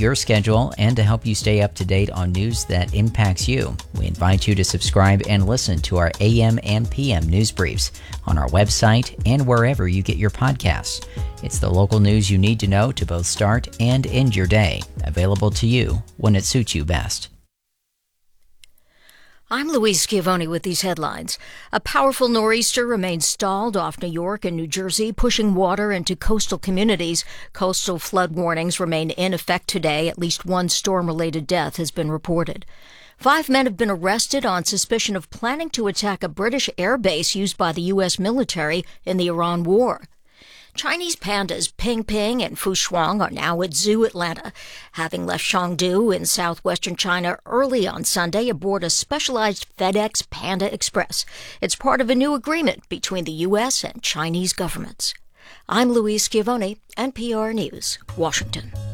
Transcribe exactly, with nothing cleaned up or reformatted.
your schedule and to help you stay up to date on news that impacts you. We invite you to subscribe and listen to our A M and P M news briefs on our website and wherever you get your podcasts. It's the local news you need to know to both start and end your day, available to you when it suits you best. I'm Louise Schiavone with these headlines. A powerful nor'easter remains stalled off New York and New Jersey, pushing water into coastal communities. Coastal flood warnings remain in effect today. At least one storm-related death has been reported. Five men have been arrested on suspicion of planning to attack a British air base used by the U S military in the Iran war. Chinese pandas Ping Ping and Fu Shuang are now at Zoo Atlanta, having left Chengdu in southwestern China early on Sunday aboard a specialized FedEx Panda Express. It's part of a new agreement between the U S and Chinese governments. I'm Louise Schiavone, N P R News, Washington.